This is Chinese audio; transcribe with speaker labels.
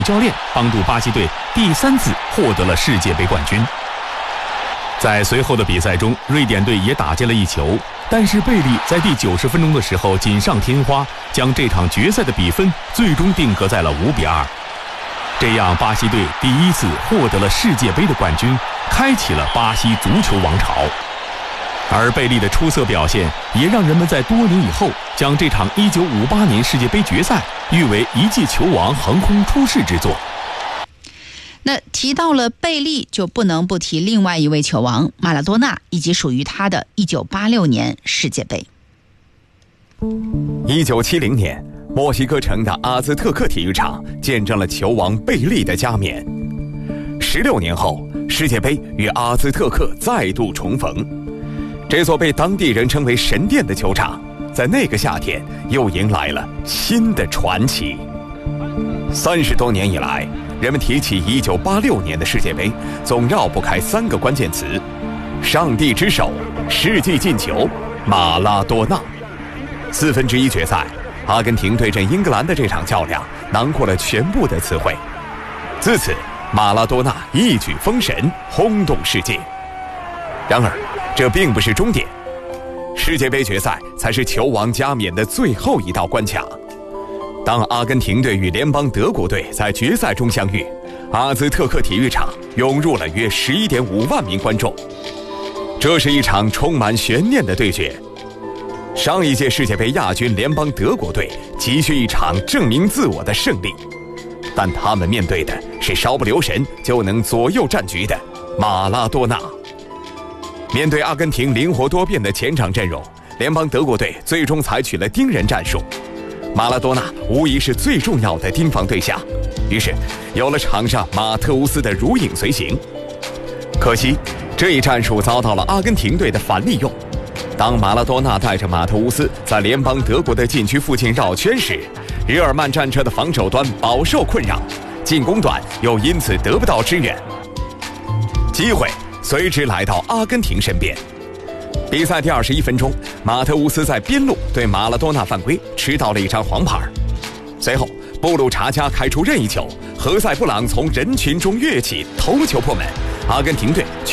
Speaker 1: 教练帮助巴西队第3次获得了世界杯冠军。在随后的比赛中，瑞典队也打进了1球，但是贝利在第90分钟的时候锦上添花，将这场决赛的比分最终定格在了5-2。这样，巴西队第1次获得了世界杯的冠军，开启了巴西足球王朝。而贝利的出色表现，也让人们在多年以后将这场1958年世界杯决赛誉为一届球王横空出世之作。
Speaker 2: 那提到了贝利，就不能不提另外一位球王马拉多纳以及属于他的1986年世界杯。
Speaker 3: 1970年，墨西哥城的阿兹特克体育场见证了球王贝利的加冕。16年后，世界杯与阿兹特克再度重逢。这座被当地人称为神殿的球场，在那个夏天又迎来了新的传奇。30多年以来，人们提起1986年的世界杯，总绕不开3个关键词：上帝之手、世纪进球、马拉多纳。1/4决赛，阿根廷对阵英格兰的这场较量囊括了全部的词汇。自此，马拉多纳一举封神，轰动世界。然而，这并不是终点，世界杯决赛才是球王加冕的最后一道关卡。当阿根廷队与联邦德国队在决赛中相遇，阿兹特克体育场涌入了约11.5万名观众。这是一场充满悬念的对决。上一届世界杯亚军联邦德国队急需一场证明自我的胜利，但他们面对的是稍不留神就能左右战局的马拉多纳。面对阿根廷灵活多变的前场阵容，联邦德国队最终采取了盯人战术。马拉多纳无疑是最重要的盯防对象，于是有了场上马特乌斯的如影随形。可惜，这一战术遭到了阿根廷队的反利用。当马拉多纳带着马特乌斯在联邦德国的禁区附近绕圈时，日耳曼战车的防守端饱受困扰，进攻端又因此得不到支援。机会随之来到阿根廷身边。比赛第21分钟，马特乌斯在边路对马拉多纳犯规，吃到了一张黄牌。随后，布鲁查加开出任意球，何塞布朗从人群中跃起，头球破门，阿根廷队